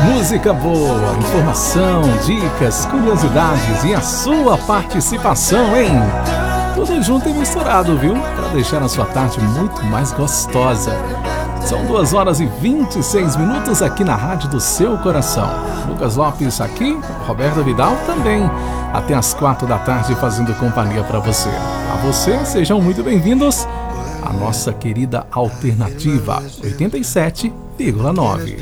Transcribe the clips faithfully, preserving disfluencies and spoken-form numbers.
Música boa, informação, dicas, curiosidades e a sua participação, hein? Tudo junto e misturado, viu? Para deixar a sua tarde muito mais gostosa. São duas horas e vinte e seis minutos aqui na Rádio do Seu Coração. Lucas Lopes aqui, Roberto Vidal também. Até as quatro da tarde fazendo companhia para você. A você, sejam muito bem-vindos à nossa querida Alternativa oitenta e sete vírgula nove.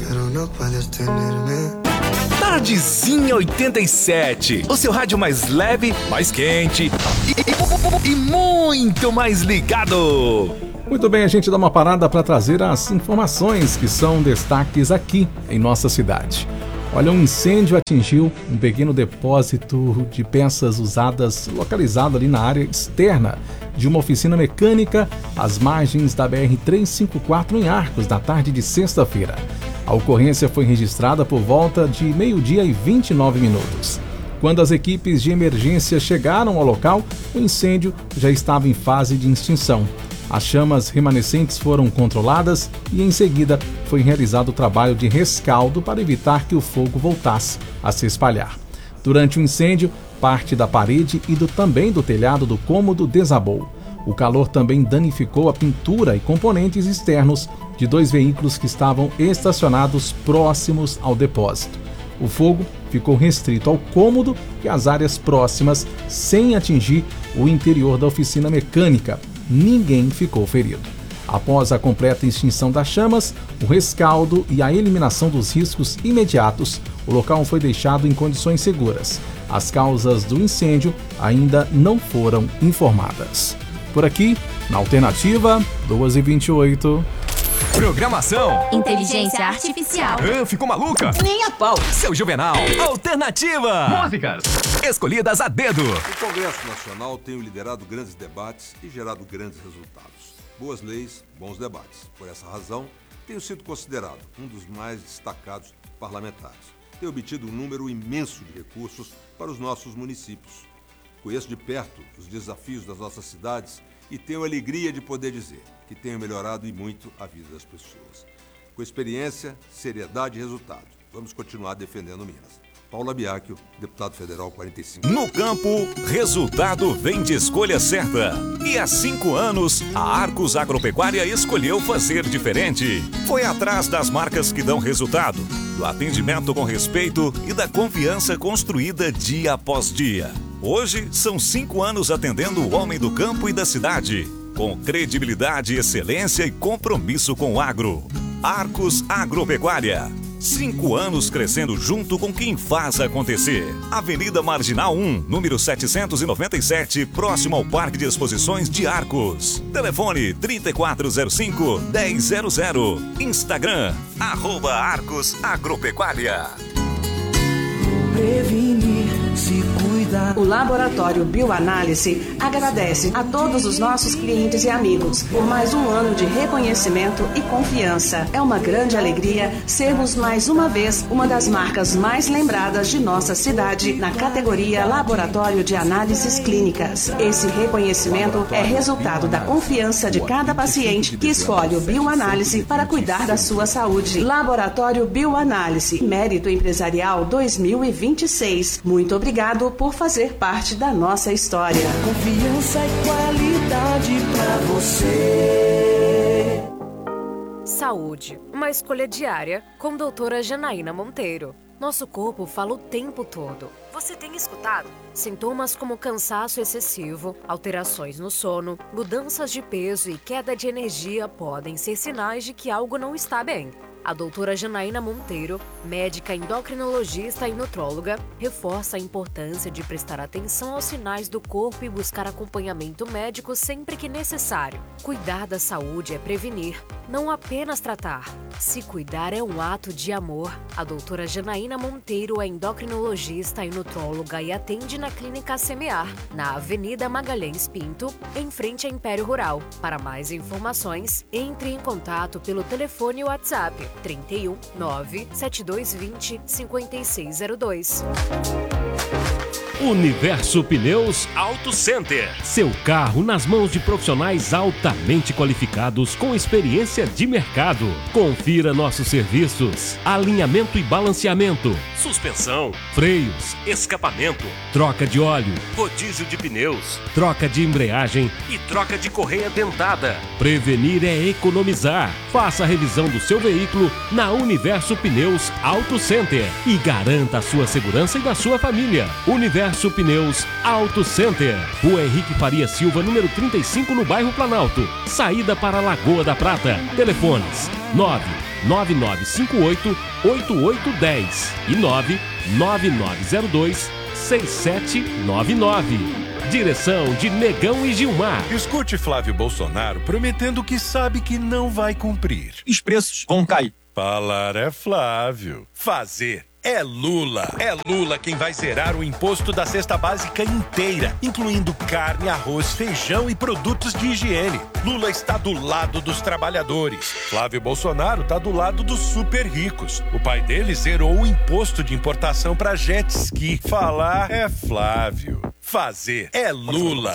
Tardezinha oitenta e sete, o seu rádio mais leve, mais quente e, e muito mais ligado. Muito bem, a gente dá uma parada para trazer as informações que são destaques aqui em nossa cidade. Olha, um incêndio atingiu um pequeno depósito de peças usadas localizado ali na área externa de uma oficina mecânica às margens da B R trezentos e cinquenta e quatro em Arcos, na tarde de sexta-feira. A ocorrência foi registrada por volta de meio-dia e vinte e nove minutos. Quando as equipes de emergência chegaram ao local, o incêndio já estava em fase de extinção. As chamas remanescentes foram controladas e, em seguida, foi realizado o trabalho de rescaldo para evitar que o fogo voltasse a se espalhar. Durante o incêndio, parte da parede e do, também do telhado do cômodo desabou. O calor também danificou a pintura e componentes externos de dois veículos que estavam estacionados próximos ao depósito. O fogo ficou restrito ao cômodo e às áreas próximas, sem atingir o interior da oficina mecânica. Ninguém ficou ferido. Após a completa extinção das chamas, o rescaldo e a eliminação dos riscos imediatos, o local foi deixado em condições seguras. As causas do incêndio ainda não foram informadas. Por aqui, na Alternativa, duas e vinte e oito. Programação. Inteligência artificial. Ah, ficou maluca? Nem a pau. Seu Juvenal. Alternativa. Músicas escolhidas a dedo. O Congresso Nacional tem liderado grandes debates e gerado grandes resultados. Boas leis, bons debates. Por essa razão, tenho sido considerado um dos mais destacados parlamentares. Tenho obtido um número imenso de recursos para os nossos municípios. Conheço de perto os desafios das nossas cidades e tenho a alegria de poder dizer que tenho melhorado e muito a vida das pessoas. Com experiência, seriedade e resultado, vamos continuar defendendo Minas. Paula Biacchio, deputado federal quarenta e cinco. No campo, resultado vem de escolha certa. E há cinco anos, a Arcos Agropecuária escolheu fazer diferente. Foi atrás das marcas que dão resultado, do atendimento com respeito e da confiança construída dia após dia. Hoje, são cinco anos atendendo o homem do campo e da cidade, com credibilidade, excelência e compromisso com o agro. Arcos Agropecuária. Cinco anos crescendo junto com quem faz acontecer. Avenida Marginal um, número setecentos e noventa e sete, próximo ao Parque de Exposições de Arcos. Telefone trinta e quatro zero cinco, dez zero zero. Instagram, arroba Arcos Agropecuária. Prevenir, se cuidar. O Laboratório Bioanálise agradece a todos os nossos clientes e amigos por mais um ano de reconhecimento e confiança. É uma grande alegria sermos mais uma vez uma das marcas mais lembradas de nossa cidade na categoria Laboratório de Análises Clínicas. Esse reconhecimento é resultado da confiança de cada paciente que escolhe o Bioanálise para cuidar da sua saúde. Laboratório Bioanálise, Mérito Empresarial dois mil e vinte e seis. Muito obrigado por fazer parte da nossa história. Confiança e qualidade pra você. Saúde, uma escolha diária com doutora Janaína Monteiro. Nosso corpo fala o tempo todo. Você tem escutado? Sintomas como cansaço excessivo, alterações no sono, mudanças de peso e queda de energia podem ser sinais de que algo não está bem. A doutora Janaína Monteiro, médica endocrinologista e nutróloga, reforça a importância de prestar atenção aos sinais do corpo e buscar acompanhamento médico sempre que necessário. Cuidar da saúde é prevenir, não apenas tratar. Se cuidar é um ato de amor. A doutora Janaína Monteiro é endocrinologista e nutróloga e atende na Clínica Semear, na Avenida Magalhães Pinto, em frente a Império Rural. Para mais informações, entre em contato pelo telefone WhatsApp trinta e um, nove sete dois vinte, cinquenta e seis zero dois. Universo Pneus Auto Center. Seu carro nas mãos de profissionais altamente qualificados com experiência de mercado. Confira nossos serviços: alinhamento e balanceamento, suspensão, freios, escapamento, troca de óleo, rodízio de pneus, troca de embreagem e troca de correia dentada. Prevenir é economizar. Faça a revisão do seu veículo na Universo Pneus Auto Center e garanta a sua segurança e da sua família. Universo Pneus Auto Center. Rua Henrique Faria Silva, número trinta e cinco, no bairro Planalto. Saída para a Lagoa da Prata. Telefones nove nove nove cinco oito oito oito um zero e nove nove nove zero dois seis sete nove nove. Direção de Negão e Gilmar. Escute Flávio Bolsonaro prometendo que sabe que não vai cumprir. Os preços vão cair. Falar é Flávio. Fazer é Lula. É Lula quem vai zerar o imposto da cesta básica inteira, incluindo carne, arroz, feijão e produtos de higiene. Lula está do lado dos trabalhadores. Flávio Bolsonaro está do lado dos super ricos. O pai dele zerou o imposto de importação para jet ski. Falar é Flávio. Fazer é Lula.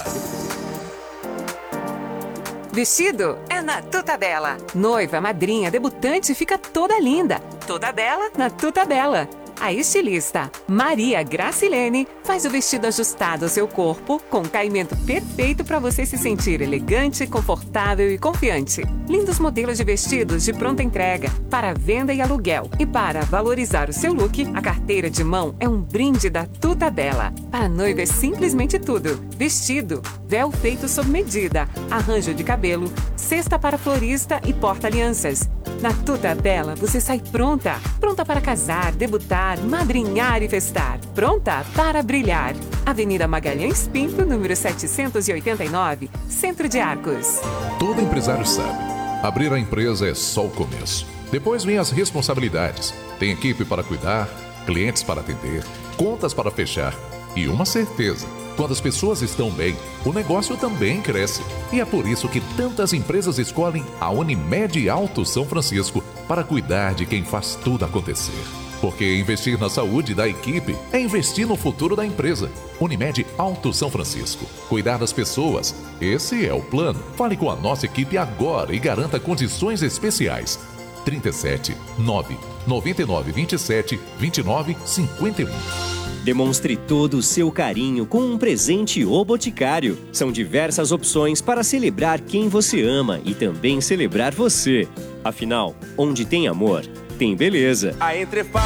Vestido é na Tuta Bela. Noiva, madrinha, debutante fica toda linda. Toda bela na Tuta Bela. A estilista Maria Gracilene faz o vestido ajustado ao seu corpo, com caimento perfeito para você se sentir elegante, confortável e confiante. Lindos modelos de vestidos de pronta entrega para venda e aluguel. E para valorizar o seu look, a carteira de mão é um brinde da Tuta Bela. Para a noiva é simplesmente tudo: vestido, véu feito sob medida, arranjo de cabelo, cesta para florista e porta-alianças. Na Tuta Bela você sai pronta, pronta para casar, debutar, madrinhar e festar, pronta para brilhar. Avenida Magalhães Pinto, número setecentos e oitenta e nove, Centro de Arcos. Todo empresário sabe, abrir a empresa é só o começo. Depois vem as responsabilidades. Tem equipe para cuidar, clientes para atender, contas para fechar e uma certeza: quando as pessoas estão bem, o negócio também cresce. E é por isso que tantas empresas escolhem a Unimed Alto São Francisco para cuidar de quem faz tudo acontecer. Porque investir na saúde da equipe é investir no futuro da empresa. Unimed Alto São Francisco. Cuidar das pessoas, esse é o plano. Fale com a nossa equipe agora e garanta condições especiais. trinta e sete, nove, noventa e nove, vinte e sete, vinte e nove, cinquenta e um. Demonstre todo o seu carinho com um presente O Boticário. São diversas opções para celebrar quem você ama e também celebrar você. Afinal, onde tem amor, tem beleza. A Entrepar